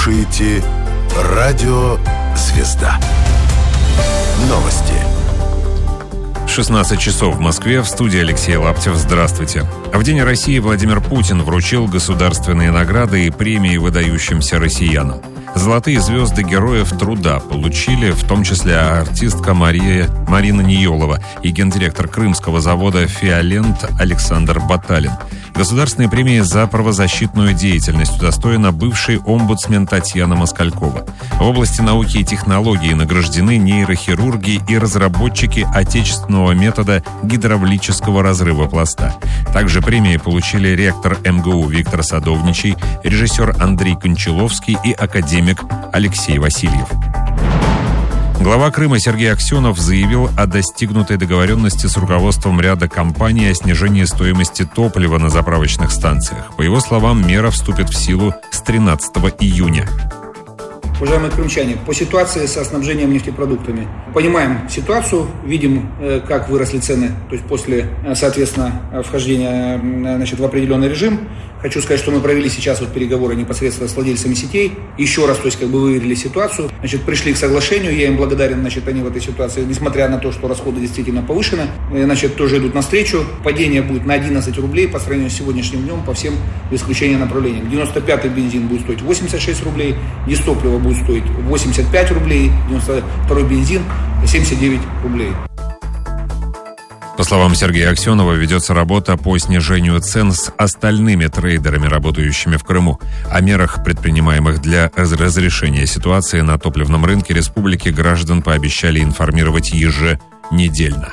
слушаете «Радио Звезда». Новости. 16 часов в Москве. В студии Алексей Лаптев. Здравствуйте. В День России Владимир Путин вручил государственные награды и премии выдающимся россиянам. Золотые звезды Героев Труда получили в том числе артистка Марина Ниелова и гендиректор крымского завода «Фиолент» Александр Баталин. Государственные премии за правозащитную деятельность удостоена бывший омбудсмен Татьяна Москалькова. В области науки и технологий награждены нейрохирурги и разработчики отечественного метода гидравлического разрыва пласта. Также премии получили ректор МГУ Виктор Садовничий, режиссер Андрей Кончаловский и академик Алексей Васильев. Глава Крыма Сергей Аксенов заявил о достигнутой договоренности с руководством ряда компаний о снижении стоимости топлива на заправочных станциях. По его словам, мера вступит в силу с 13 июня. Уважаемые крымчане, по ситуации со снабжением нефтепродуктами. Понимаем ситуацию, видим, как выросли цены, то есть после, соответственно, вхождения в определенный режим. Хочу сказать, что мы провели сейчас переговоры непосредственно с владельцами сетей. Еще раз, выверили ситуацию. Пришли к соглашению. Я им благодарен, они в этой ситуации, несмотря на то, что расходы действительно повышены, тоже идут навстречу. Падение будет на 11 рублей по сравнению с сегодняшним днем по всем, без исключения, направлениям. 95-й бензин будет стоить 86 рублей, дизтопливо будет стоить 85 рублей, 92-й бензин 79 рублей. По словам Сергея Аксенова, ведется работа по снижению цен с остальными трейдерами, работающими в Крыму. О мерах, предпринимаемых для разрешения ситуации на топливном рынке республики, граждан пообещали информировать еженедельно.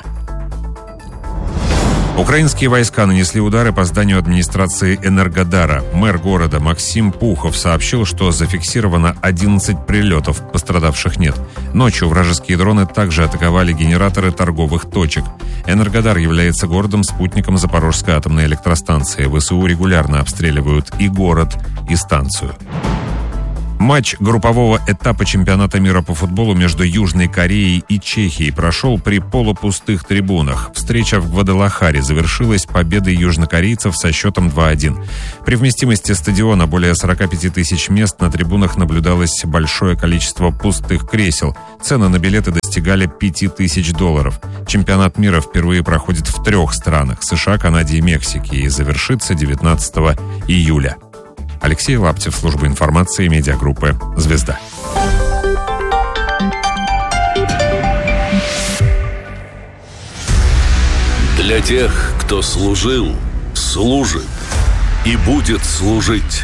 Украинские войска нанесли удары по зданию администрации Энергодара. Мэр города Максим Пухов сообщил, что зафиксировано 11 прилетов, пострадавших нет. Ночью вражеские дроны также атаковали генераторы торговых точек. Энергодар является городом-спутником Запорожской атомной электростанции. ВСУ регулярно обстреливают и город, и станцию. Матч группового этапа чемпионата мира по футболу между Южной Кореей и Чехией прошел при полупустых трибунах. Встреча в Гвадалахаре завершилась победой южнокорейцев со счетом 2-1. При вместимости стадиона более 45 тысяч мест на трибунах наблюдалось большое количество пустых кресел. Цены на билеты достигали $5000. Чемпионат мира впервые проходит в 3 странах – США, Канаде и Мексике, и завершится 19 июля. Алексей Лаптев, служба информации, медиагруппы «Звезда». Для тех, кто служил, служит и будет служить.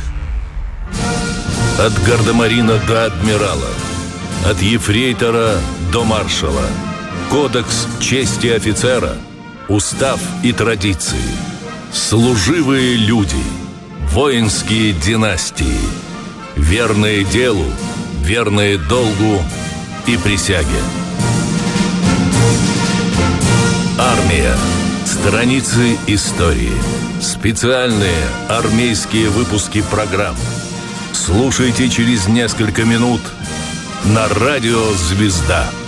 От гардемарина до адмирала, от ефрейтора до маршала. Кодекс чести офицера, устав и традиции. Служивые люди. Воинские династии, верные делу, верные долгу и присяге. Армия. Страницы истории. Специальные армейские выпуски программ. Слушайте через несколько минут на радио «Звезда».